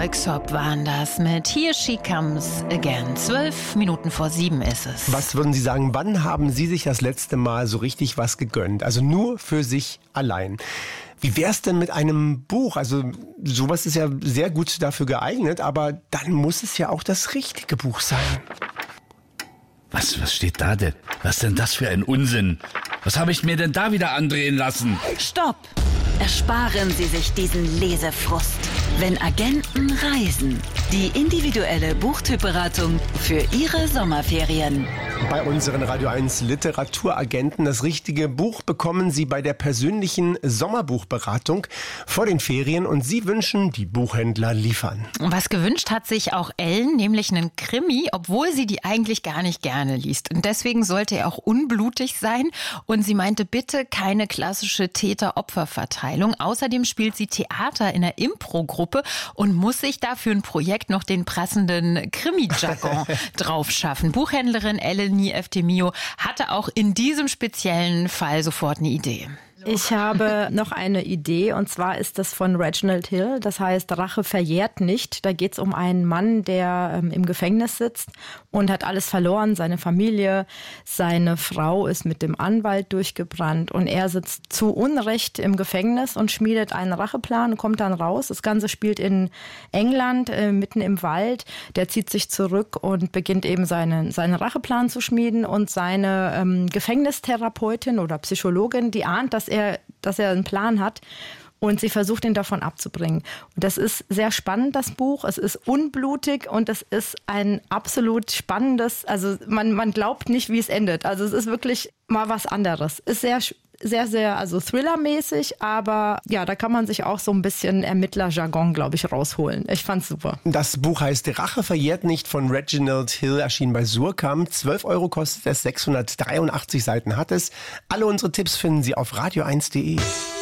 Röyksopp waren das mit Here She Comes Again. 12 Minuten vor 7 ist es. Was würden Sie sagen, wann haben Sie sich das letzte Mal so richtig was gegönnt? Also nur für sich allein. Wie wär's denn mit einem Buch? Also sowas ist ja sehr gut dafür geeignet, aber dann muss es ja auch das richtige Buch sein. Was steht da denn? Was denn das für ein Unsinn? Was habe ich mir denn da wieder andrehen lassen? Stopp! Ersparen Sie sich diesen Lesefrust. Wenn Agenten reisen. Die individuelle Buchtypberatung für Ihre Sommerferien. Bei unseren Radio 1 Literaturagenten das richtige Buch bekommen Sie bei der persönlichen Sommerbuchberatung vor den Ferien und Sie wünschen, die Buchhändler liefern. Was gewünscht hat sich auch Ellen, nämlich einen Krimi, obwohl sie die eigentlich gar nicht gerne liest. Und deswegen sollte er auch unblutig sein. Und sie meinte, bitte keine klassische Täter-Opfer-Verteilung. Außerdem spielt sie Theater in der Impro-Gruppe und muss sich dafür ein Projekt noch den passenden Krimi-Jargon drauf schaffen. Buchhändlerin Eleni Eftemio hatte auch in diesem speziellen Fall sofort eine Idee. Ich habe noch eine Idee, und zwar ist das von Reginald Hill. Das heißt, Rache verjährt nicht. Da geht es um einen Mann, der im Gefängnis sitzt und hat alles verloren. Seine Familie, seine Frau ist mit dem Anwalt durchgebrannt und er sitzt zu Unrecht im Gefängnis und schmiedet einen Racheplan und kommt dann raus. Das Ganze spielt in England, mitten im Wald. Der zieht sich zurück und beginnt eben seinen Racheplan zu schmieden, und seine Gefängnistherapeutin oder Psychologin, die ahnt, dass er einen Plan hat, und sie versucht, ihn davon abzubringen. Und das ist sehr spannend, das Buch. Es ist unblutig und es ist ein absolut spannendes, also man glaubt nicht, wie es endet. Also es ist wirklich mal was anderes. Ist sehr, also Thriller-mäßig, aber ja, da kann man sich auch so ein bisschen Ermittler-Jargon, glaube ich, rausholen. Ich fand's super. Das Buch heißt Rache verjährt nicht von Reginald Hill, erschienen bei Suhrkamp. 12 € kostet es, 683 Seiten hat es. Alle unsere Tipps finden Sie auf radio1.de.